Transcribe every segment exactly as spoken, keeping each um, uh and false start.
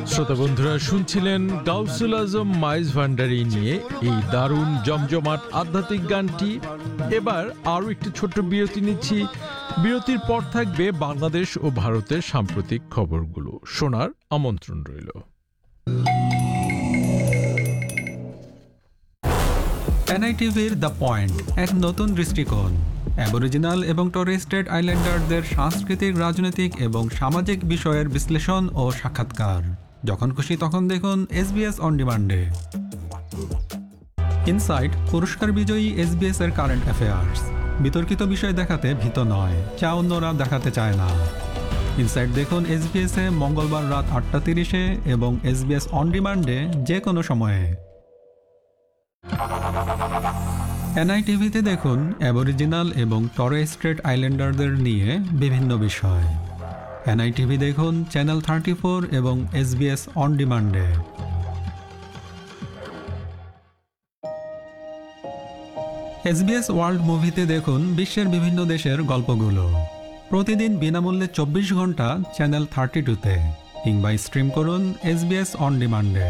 শ্রোতা বন্ধুরা শুনছিলেন গাউসুল আজম মাইজ ভান্ডারি নিয়ে এই দারুণ জমজমাট আধ্যাত্মিক গানটি। এবার আরও একটি ছোট্ট বিরতি নিচ্ছি। বিরতির পর থাকবে বাংলাদেশ ও ভারতের সাম্প্রতিক খবরগুলো শোনার আমন্ত্রণ রইল। এনআইটিভির দ্য পয়েন্ট, এক নতুন দৃষ্টিকোণ। অ্যাবরিজিনাল এবং টরেস স্ট্রেট আইল্যান্ডারদের সাংস্কৃতিক, রাজনৈতিক এবং সামাজিক বিষয়ের বিশ্লেষণ ও সাক্ষাৎকার। যখন খুশি তখন দেখুন এসবিএস অন ডিমান্ডে। ইনসাইট পুরস্কার বিজয়ী এসবিএস এর কারেন্ট অ্যাফেয়ার্স। বিতর্কিত বিষয় দেখাতে ভীত নয়, যা অন্যরা দেখাতে চায় না। ইনসাইট দেখুন এসবিএস এ মঙ্গলবার রাত আটটা তিরিশে এবং এসবিএস অন ডিমান্ডে যে কোনো সময়ে। এনআইটিভিতে দেখুন অ্যাবরিজিনাল এবং টরেস স্ট্রেট আইল্যান্ডারদের নিয়ে বিভিন্ন বিষয়। এনআইটিভি দেখুন চ্যানেল থার্টি ফোর এবং এসবিএস অন ডিমান্ডে। এসবিএস ওয়ার্ল্ড মুভিতে দেখুন বিশ্বের বিভিন্ন দেশের গল্পগুলো প্রতিদিন বিনামূল্যে চব্বিশ ঘন্টা চ্যানেল থার্টি টুতে, কিংবা স্ট্রিম করুন এসবিএস অন ডিমান্ডে।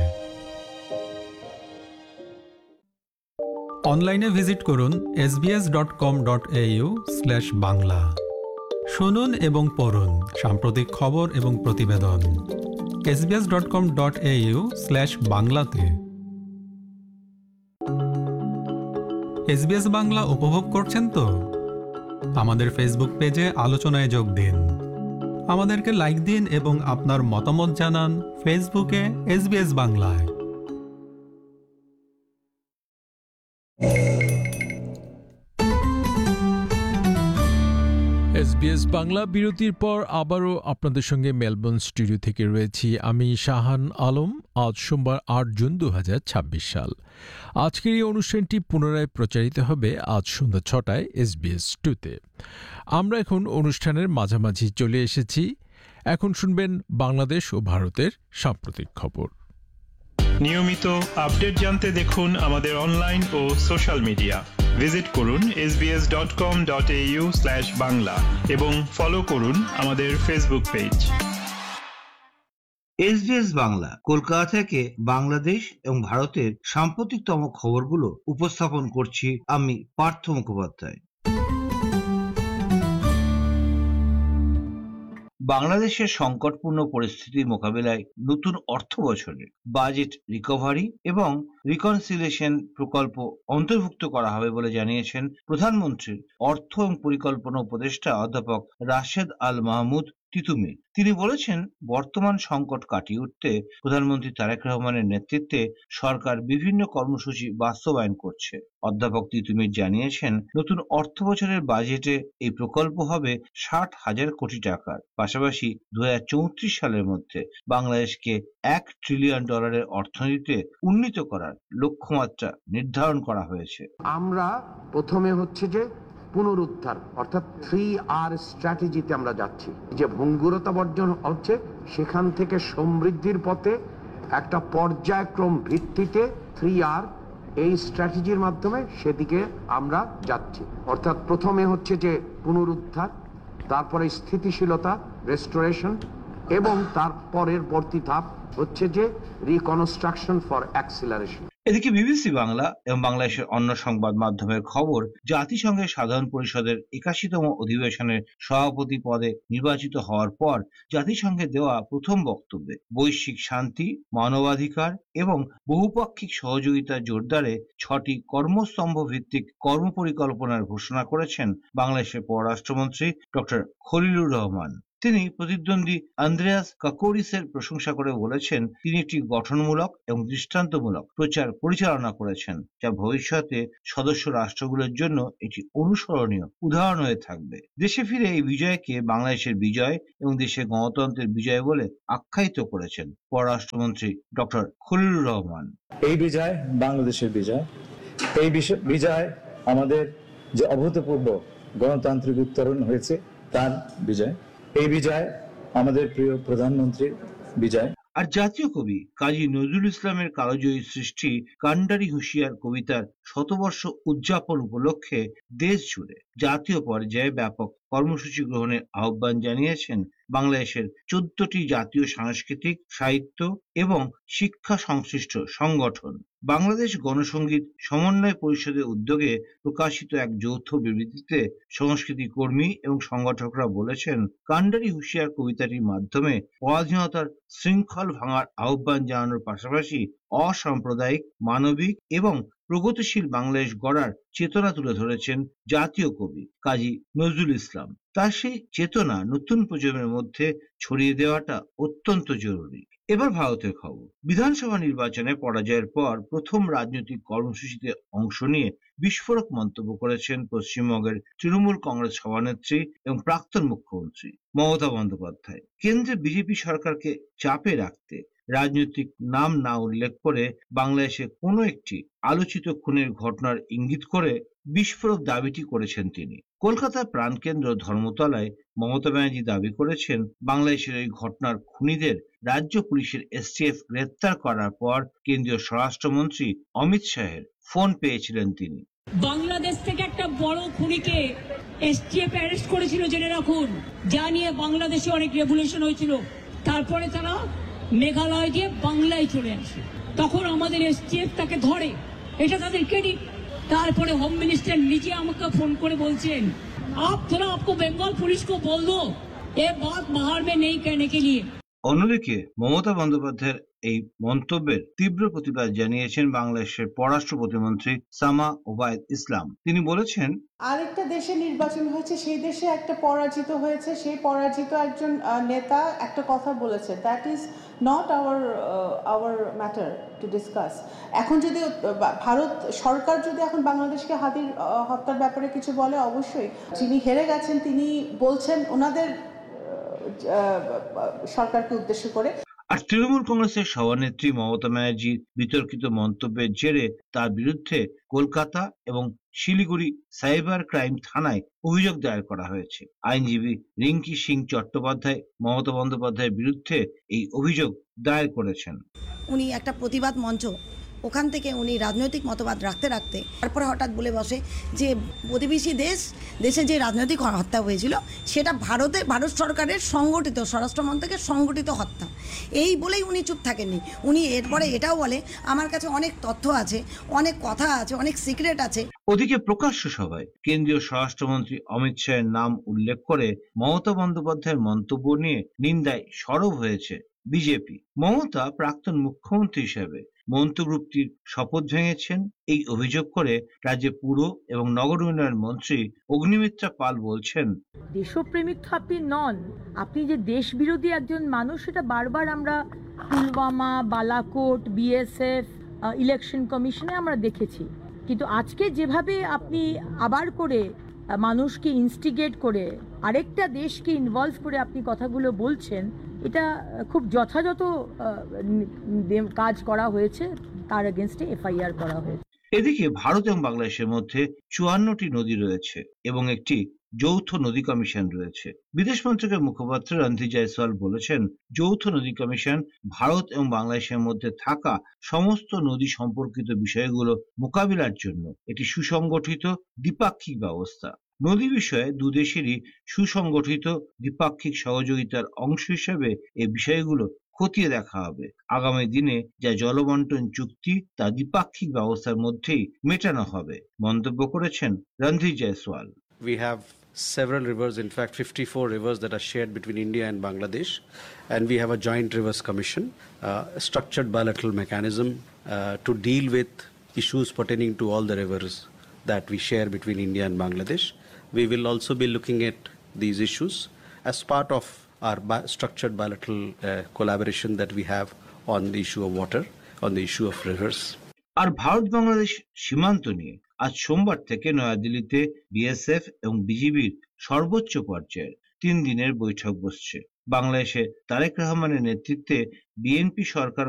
অনলাইনে ভিজিট করুন SBS dot com dot এইউ slash Bangla. শুনুন এবং পড়ুন সাম্প্রতিক খবর এবং প্রতিবেদন SBS dot com dot এইউ slash বাংলাতে। এসবিএস বাংলা উপভোগ করছেন তো? আমাদের ফেসবুক পেজে আলোচনায় যোগ দিন, আমাদেরকে লাইক দিন এবং আপনার মতামত জানান ফেসবুকে এসবিএস বাংলায়। এসবিএস বাংলা বিরতির পর আবারও আপনাদের সঙ্গে মেলবোর্ন স্টুডিও থেকে রয়েছি আমি শাহান আলম। আজ সোমবার আট জুন দু হাজার ছাব্বিশ সাল। আজকের এই অনুষ্ঠানটি পুনরায় প্রচারিত হবে আজ সন্ধ্যা ছটায় এসবিএস টুতে। আমরা এখন অনুষ্ঠানের মাঝামাঝি চলে এসেছি। এখন শুনবেন বাংলাদেশ ও ভারতের সাম্প্রতিক খবর। নিয়মিত আপডেট জানতে দেখুন আমাদের অনলাইন ও সোশ্যাল মিডিয়া। ভিজিট করুন S B S dot com dot A you slash Bangla এবং ফলো করুন আমাদের Facebook page. SBS Bangla Kolkata থেকে বাংলাদেশ এবং ভারতের সাম্প্রতিকতম খবরগুলো উপস্থাপন করছি আমি পার্থ মুখোপাধ্যায়। বাংলাদেশের সংকটপূর্ণ পরিস্থিতির মোকাবিলায় নতুন অর্থ বছরে বাজেট রিকভারি এবং রিকনসিলিয়েশন প্রকল্প অন্তর্ভুক্ত করা হবে বলে জানিয়েছেন প্রধানমন্ত্রীর অর্থ এবং পরিকল্পনা উপদেষ্টা অধ্যাপক রাশেদ আল মাহমুদ তিতুমির। তিনি বলেছেন, বর্তমান সংকট কাটিয়ে উঠতে প্রধানমন্ত্রী তারেক রহমানের নেতৃত্বে সরকার বিভিন্ন কর্মসূচি বাস্তবায়ন করছে। অধ্যাপক তিতুমির জানিয়েছেন, নতুন অর্থ বছরের বাজেটে এই প্রকল্প হবে ষাট হাজার কোটি টাকার। পাশাপাশি দু হাজার চৌত্রিশ সালের মধ্যে বাংলাদেশকে এক ট্রিলিয়ন ডলারের অর্থনীতিতে উন্নীত করার লক্ষ্যমাত্রা নির্ধারণ করা হয়েছে। আমরা প্রথমে হচ্ছে যে পুনরুদ্ধার অর্থাৎ থ্রি আর স্ট্র্যাটেজিতে আমরা যাচ্ছি। যে ভঙ্গুরতা বর্জন হচ্ছে সেখান থেকে সমৃদ্ধির পথে একটা পর্যায়ক্রম ভিত্তিতে থ্রি আর এই স্ট্র্যাটেজির মাধ্যমে সেদিকে আমরা যাচ্ছি। অর্থাৎ প্রথমে হচ্ছে যে পুনরুদ্ধার, তারপরে স্থিতিশীলতা রেস্টোরেশন এবং তারপরের পরবর্তী ধাপ হচ্ছে যে রিকনস্ট্রাকশন ফর অ্যাক্সিলারেশন। এদিকে বিবিসি বাংলা এবং বাংলাদেশের অন্য সংবাদ মাধ্যমের খবর, জাতিসংঘের সাধারণ পরিষদের একাশিতম অধিবেশনের সভাপতি পদে নির্বাচিত হওয়ার পর জাতিসংঘে দেওয়া প্রথম বক্তব্যে বৈশ্বিক শান্তি, মানবাধিকার এবং বহুপাক্ষিক সহযোগিতা জোরদারে ছটি কর্মস্তম্ভ ভিত্তিক কর্মপরিকল্পনার ঘোষণা করেছেন বাংলাদেশের পররাষ্ট্রমন্ত্রী ডক্টর খলিলুর রহমান। তিনি প্রতিদ্বন্দ্বী আন্দ্রেয়াস কাকোরিসের প্রশংসা করে বলেছেন, তিনি একটি গঠনমূলক এবং দৃষ্টান্তমূলক প্রচার পরিচালনা করেছেন, যা ভবিষ্যতে সদস্য রাষ্ট্রগুলোর জন্য একটি অনুসরণীয় উদাহরণ হয়ে থাকবে। দেশে ফিরে এই বিজয়কে বাংলাদেশের বিজয় এবং দেশের গণতন্ত্রের বিজয় বলে আখ্যায়িত করেছেন পররাষ্ট্রমন্ত্রী ডক্টর খলিলুর রহমান। এই বিজয় বাংলাদেশের বিজয়, এই বিজয় আমাদের যে অভূতপূর্ব গণতান্ত্রিক উত্তরণ হয়েছে তার বিজয়, এই বিজয় আমাদের প্রিয় প্রধানমন্ত্রীর বিজয়। আর জাতীয় কবি কাজী নজরুল ইসলামের কালজয়ী সৃষ্টি কান্ডারি হুঁশিয়ার কবিতার শতবর্ষ উদযাপন উপলক্ষে দেশ জুড়ে জাতীয় পর্যায়ে ব্যাপক কর্মসূচি গ্রহণের আহ্বান জানিয়েছেন বাংলাদেশের চোদ্দটি জাতীয় সাংস্কৃতিক, সাহিত্য এবং শিক্ষা সংশ্লিষ্ট সংগঠন। বাংলাদেশ গণসংগীত সমন্বয় পরিষদের উদ্যোগে প্রকাশিত এক যৌথ বিবৃতিতে সংস্কৃতি কর্মী এবং সংগঠকরা বলেছেন, কান্ডারি হুঁশিয়ার কবিতাটির মাধ্যমে পরাধীনতার শৃঙ্খল ভাঙার আহ্বান জানানোর পাশাপাশি অসাম্প্রদায়িক, মানবিক এবং প্রগতিশীল বাংলাদেশ গড়ার চেতনা তুলে ধরেছেন জাতীয় কবি কাজী নজরুল ইসলাম। তার সেই চেতনা নতুন প্রজন্মের মধ্যে ছড়িয়ে দেওয়াটা অত্যন্ত জরুরি। এবার ভারতের খবর। বিধানসভা নির্বাচনে পরাজয়ের পর প্রথম রাজনৈতিক কর্মসূচিতে অংশ নিয়ে বিস্ফোরক মন্তব্য করেছেন পশ্চিমবঙ্গের তৃণমূল কংগ্রেস সভানেত্রী এবং প্রাক্তন মুখ্যমন্ত্রী মমতা বন্দ্যোপাধ্যায়। কেন্দ্রে বিজেপি সরকারকে চাপে রাখতে রাজনৈতিক নাম না উল্লেখ করে বাংলাদেশে কোনো একটি আলোচিত খুনের ঘটনার ইঙ্গিত করে বিস্ফোরক দাবিটি করেছেন তিনি। কলকাতার প্রাণকেন্দ্র ধর্মতলায় মমতা ব্যানার্জি দাবি করেছেন, বাংলাদেশের এই ঘটনার খুনিদের রাজ্য পুলিশের এসটিএফ গ্রেপ্তার করার পর কেন্দ্রীয় স্বরাষ্ট্রমন্ত্রী অমিত শাহের ফোন পেয়েছিলেন তিনি। বাংলাদেশ থেকে একটা বড় খুনিকে এসটিএফ অ্যারেস্ট করেছিল, জেনে রাখুন, যা নিয়ে বাংলাদেশে অনেক রেভলিউশন হয়েছিল। তারপরে তারা মেঘালয় দিয়ে বাংলায় চলে আসে, তখন আমাদের এসটিএফ তাকে ধরে, এটা তাদের ক্রেডিট। তারপরে হোম মিনিস্টার নিজে আমাকে ফোন করে বলছেন, আপ थोड़ा आपको बंगाल पुलिस को बोल दो ये बात बाहर में नहीं कहने के लिए। অন্যদিকে মমতা বন্দ্যোপাধ্যায়ের এই মন্তব্যের তীব্র প্রতিবাদ জানিয়েছেন বাংলাদেশের পররাষ্ট্র প্রতিমন্ত্রী সামা ওবায়দ ইসলাম। তিনি বলেছেন, আরেকটা দেশে নির্বাচন হয়েছে, সেই দেশে একটা পরাজিত হয়েছে, সেই পরাজিত একজন নেতা একটা কথা বলেছে, that is not our our matter to discuss. এখন যদি ভারত সরকার যদি এখন বাংলাদেশকে হাতির হত্যার ব্যাপারে কিছু বলে, অবশ্যই যিনি হেরে গেছেন তিনি বলছেন ওনাদের সরকারকে উদ্দেশ্য করে। আর তৃণমূল কংগ্রেসের সভানেত্রী মমতা ব্যানার্জির বিতর্কিত মন্তব্যের জেরে তার বিরুদ্ধে কলকাতা এবং শিলিগুড়ি সাইবার ক্রাইম থানায় অভিযোগ দায়ের করা হয়েছে। আইনজীবী রিঙ্কি সিং চট্টোপাধ্যায় মমতা বন্দ্যোপাধ্যায়ের বিরুদ্ধে এই অভিযোগ দায়ের করেছেন। উনি একটা প্রতিবাদ মঞ্চ, ওখান থেকে উনি রাজনৈতিক মতবাদ রাখতে রাখতে তারপরে হঠাৎ বলে বসে যে প্রতিবেশী দেশ দেশে যে রাজনৈতিক হত্যা হয়েছিল সেটা ভারতে ভারত সরকারের সংগঠিত স্বরাষ্ট্র মন্ত্রকের সংগঠিত হত্যা, এই বলেই উনি চুপ থাকেননি। উনি এরপরে এটাও বলে, আমার কাছে অনেক তথ্য আছে, অনেক কথা আছে, অনেক সিক্রেট আছে। ওদিকে প্রকাশ্য সভায় কেন্দ্রীয় স্বরাষ্ট্রমন্ত্রী অমিত শাহের নাম উল্লেখ করে মমতা বন্দ্যোপাধ্যায়ের মন্তব্য নিয়ে নিন্দায় সরব হয়েছে বিজেপি। মমতা প্রাক্তন মুখ্যমন্ত্রী হিসেবে মন্ত্রগ্রুপটির শপথ ভেঙেছেন এই অভিযোগ করে রাজ্যে পুর এবং নগর উন্নয়ন মন্ত্রী অগ্নিমিত্রা পাল বলছেন, দেশপ্রেমিক তো আপনি নন, আপনি যে দেশ বিরোধী একজন মানুষ সেটা বারবার আমরা পুলওয়ামা, বালাকোট, বিএসএফ, ইলেকশন কমিশনে আমরা দেখেছি। কিন্তু আজকে যেভাবে আপনি আবার করে মানুষকে ইনস্টিগেট করে আরেকটা দেশকে ইনভলভ করে আপনি কথাগুলো বলছেন, এটা খুব যথাযথ কাজ করা হয়েছে, তার এগেনস্টে এফআইআর করা হয়েছে। এদিকে ভারত এবং বাংলাদেশের মধ্যে চুয়ান্নটি নদী রয়েছে এবং একটি যৌথ নদী কমিশন রয়েছে। বিদেশ মন্ত্রকের মুখপাত্র রণধীর জয়সওয়াল বলেছেন, যৌথ নদী কমিশন ভারত এবং বাংলাদেশের মধ্যে থাকা সমস্ত নদী সম্পর্কিত বিষয়গুলো মোকাবিলার জন্য একটি সুসংগঠিত দ্বিপাক্ষিক ব্যবস্থা। নদী বিষয়ে দুদেশেরই সুসংগঠিত দ্বিপাক্ষিক সহযোগিতার অংশ হিসেবে এই বিষয়গুলো খতিয়ে দেখা হবে। আগামী দিনে যা জলবন্টন চুক্তি তা দ্বিপাক্ষিক ব্যবস্থার মধ্যেই মেটানো হবে মন্তব্য করেছেন Randhir Jaiswal. We have several rivers, in fact fifty-four rivers that are shared between India and Bangladesh, and we have a joint rivers commission, uh, a structured bilateral mechanism uh, to deal with issues pertaining to all the rivers that we share between India and Bangladesh. We will also be looking at these issues as part of our bi- structured bilateral uh, collaboration that we have on the issue of water, on the issue of rivers. আর ভারত বাংলাদেশ সীমান্ত নিয়ে আজ সোমবার থেকে নয়াদিল্লিতে BSF এবং বিজিবির সর্বোচ্চ পর্যায়ের তিন দিনের বৈঠক বসছে। বাংলাদেশে তারেক রহমানের নেতৃত্বে বিএনপি সরকার